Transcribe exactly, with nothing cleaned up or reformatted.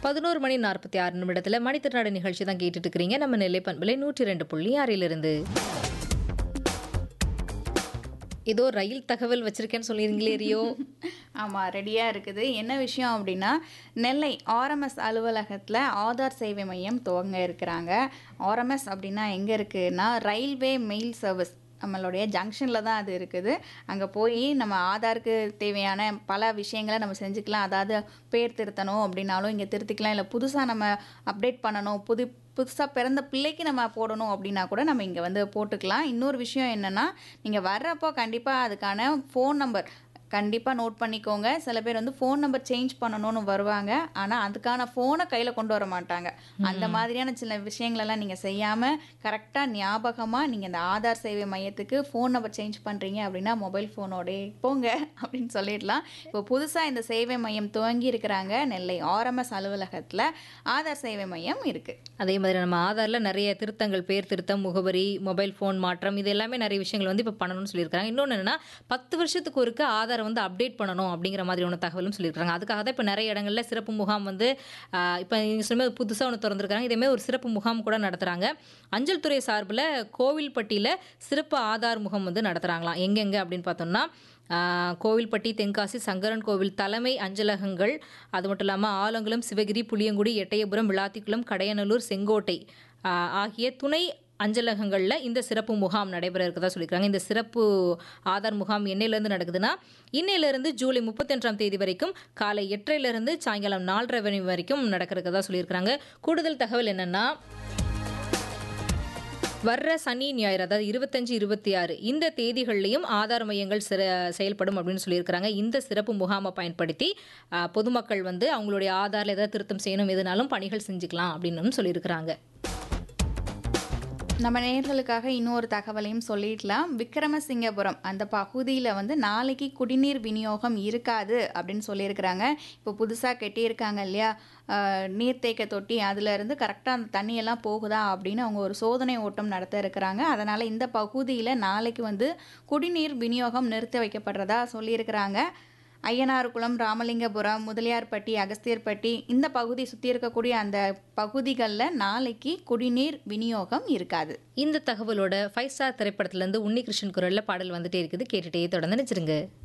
பதினொரு மணி நாற்பத்தி ஆறு நிமிடத்துல மணித்திருநாடு நிகழ்ச்சி தான் கேட்டுட்டு இருக்கிறீங்க. நம்ம நெல்லை பண்பலை நூற்றி ரெண்டு புள்ளி ஆறிலிருந்து. ஏதோ ரயில் தகவல் வச்சிருக்கேன்னு சொல்லியிருங்களே ரியோ. ஆமாம், ரெடியாக இருக்குது. என்ன விஷயம் அப்படின்னா, நெல்லை ஆர்எம்எஸ் அலுவலகத்தில் ஆதார் சேவை மையம் துவங்க இருக்கிறாங்க. ஆர்எம்எஸ் அப்படின்னா எங்கே இருக்குன்னா, ரயில்வே மெயில் சர்வீஸ் நம்மளுடைய ஜங்ஷனில் தான் அது இருக்குது. அங்கே போய் நம்ம ஆதாருக்கு தேவையான பல விஷயங்களை நம்ம செஞ்சுக்கலாம். அதாவது பேர் திருத்தணும் அப்படின்னாலும் இங்கே திருத்திக்கலாம். இல்லை புதுசாக நம்ம அப்டேட் பண்ணணும், புது புதுசாக பிறந்த பிள்ளைக்கு நம்ம போடணும் அப்படின்னா கூட நம்ம இங்கே வந்து போட்டுக்கலாம். இன்னொரு விஷயம் என்னென்னா, நீங்கள் வர்றப்போ கண்டிப்பாக அதுக்கான ஃபோன் நம்பர் கண்டிப்பாக நோட் பண்ணிக்கோங்க. சில பேர் வந்து ஃபோன் நம்பர் சேஞ்ச் பண்ணணும்னு வருவாங்க, ஆனால் அதுக்கான ஃபோனை கையில் கொண்டு வர மாட்டாங்க. அந்த மாதிரியான சில விஷயங்களெல்லாம் நீங்கள் செய்யாமல் கரெக்டாக ஞாபகமாக நீங்கள் இந்த ஆதார் சேவை மையத்துக்கு ஃபோன் நம்பர் சேஞ்ச் பண்ணுறீங்க அப்படின்னா மொபைல் ஃபோனோடே போங்க அப்படின்னு சொல்லிடலாம். இப்போ புதுசாக இந்த சேவை மையம் துவங்கி இருக்கிறாங்க. நெல்லை ஆர்எம்எஸ் அலுவலகத்தில் ஆதார் சேவை மையம் இருக்குது. அதே மாதிரி நம்ம ஆதாரில் நிறைய திருத்தங்கள், பேர் திருத்தம், முகவரி, மொபைல் ஃபோன் மாற்றம், இது எல்லாமே நிறைய விஷயங்கள் வந்து இப்போ பண்ணணும்னு சொல்லியிருக்காங்க. இன்னொன்று என்னென்னா, பத்து வருஷத்துக்கு ஒருக்க ஆதார் வந்து அப்டேட் பண்ணணும் அப்படிங்கிற மாதிரி ஒன்று தகவலும் சொல்லியிருக்காங்க. அதுக்காக தான் இப்போ நிறைய இடங்கள்ல சிறப்பு முகாம் வந்து இப்போ நீங்கள் சொன்ன புதுசாக ஒன்று திறந்துருக்காங்க. இதேமாதிரி ஒரு சிறப்பு முகாம் கூட நடத்துகிறாங்க. அஞ்சல் துறை சார்பில் கோவில்பட்டியில் சிறப்பு ஆதார் முகாம் வந்து நடத்துகிறாங்களாம். எங்கெங்கே அப்படின்னு பார்த்தோம்னா, கோவில்பட்டி, தென்காசி, சங்கரன் கோவில் தலைமை அஞ்சலகங்கள், அது மட்டும் இல்லாமல் ஆலங்குளம், சிவகிரி, புளியங்குடி, எட்டயபுரம், விளாத்திக்குளம், கடையநல்லூர், செங்கோட்டை ஆகிய துணை அஞ்சலகங்களில் இந்த சிறப்பு முகாம் நடைபெற இருக்கதா சொல்லியிருக்காங்க. இந்த சிறப்பு ஆதார் முகாம் என்னையிலேருந்து நடக்குதுன்னா, இன்னையிலேருந்து ஜூலை முப்பத்தொன்றாம் தேதி வரைக்கும் காலை எட்டரையிலிருந்து சாயங்காலம் நாலரை மணி வரைக்கும் நடக்க இருக்கதா சொல்லியிருக்காங்க. கூடுதல் தகவல் என்னென்னா, வர்ற சனி, ஞாயிறு, அதாவது இருபத்தஞ்சு இருபத்தி ஆறு இந்த தேதிகள்லையும் ஆதார் மையங்கள் செயல்படும் அப்படின்னு சொல்லியிருக்கிறாங்க. இந்த சிறப்பு முகாமை பயன்படுத்தி பொதுமக்கள் வந்து அவங்களுடைய ஆதாரில் ஏதாவது திருத்தம் செய்யணும், எதுனாலும் பணிகள் செஞ்சுக்கலாம் அப்படின்னு சொல்லியிருக்கிறாங்க. நம்ம நேயர்களுக்காக இன்னொரு தகவலையும் சொல்லிடலாம். விக்ரமசிங்கபுரம் அந்த பகுதியில் வந்து நாளைக்கு குடிநீர் விநியோகம் இருக்காது அப்படின்னு சொல்லியிருக்கிறாங்க. இப்போ புதுசாக கட்டியிருக்காங்க இல்லையா நீர்த்தேக்க தொட்டி, அதுலேருந்து கரெக்டாக அந்த தண்ணியெல்லாம் போகுதா அப்படின்னு அவங்க ஒரு சோதனை ஓட்டம் நடத்த இருக்கிறாங்க. அதனால் இந்த பகுதியில் நாளைக்கு வந்து குடிநீர் விநியோகம் நிறுத்தி வைக்கப்படுறதா சொல்லியிருக்கிறாங்க. ஐயனார்குளம், ராமலிங்கபுரம், முதலியார்பட்டி, அகஸ்தியர்பட்டி இந்த பகுதி சுற்றி இருக்கக்கூடிய அந்த பகுதிகளில் நாளைக்கு குடிநீர் விநியோகம் இருக்காது. இந்த தகவலோட ஃபைவ் ஸ்டார் திரைப்படத்திலேருந்து உன்னிகிருஷ்ணன் குரலில் பாடல் வந்துட்டே இருக்குது. கேட்டுகிட்டே தொடர்ந்து நினைச்சிருங்க.